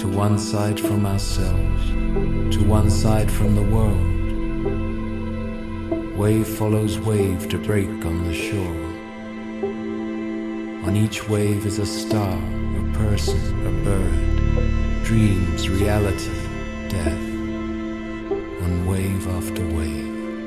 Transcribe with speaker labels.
Speaker 1: to one side from ourselves, to one side from the world. Wave follows wave to break on the shore. On each wave is a star, a person, a bird, dreams, reality, death, on wave after wave.